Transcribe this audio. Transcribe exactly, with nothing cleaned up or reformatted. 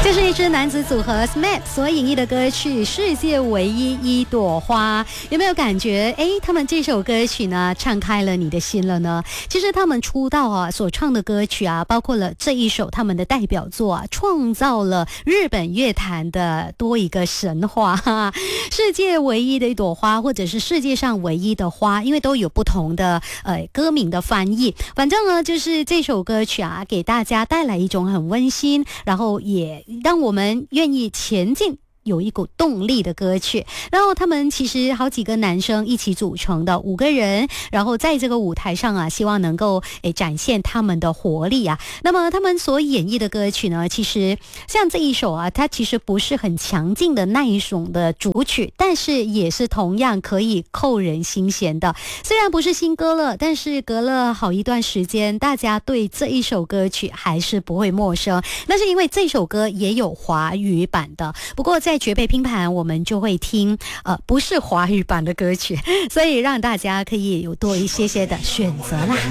这是一支男子组合 S M A P 所演绎的歌曲《世界唯一一朵花》，有没有感觉？哎，他们这首歌曲呢，唱开了你的心了呢？其实他们出道啊所唱的歌曲啊，包括了这一首他们的代表作啊，创造了日本乐坛的多一个神话。哈，世界唯一的一朵花，或者是世界上唯一的花，因为都有不同的呃歌名的翻译。反正呢，就是这首歌曲啊，给大家带来一种很温馨，然后也让我们愿意前进，有一股动力的歌曲。然后他们其实好几个男生一起组成的五个人，然后在这个舞台上啊，希望能够诶展现他们的活力啊。那么他们所演绎的歌曲呢，其实像这一首啊，它其实不是很强劲的那一种的主曲，但是也是同样可以扣人心弦的。虽然不是新歌了，但是隔了好一段时间，大家对这一首歌曲还是不会陌生。那是因为这首歌也有华语版的，不过在绝配拼盘我们就会听呃不是华语版的歌曲，所以让大家可以有多一些些的选择啦。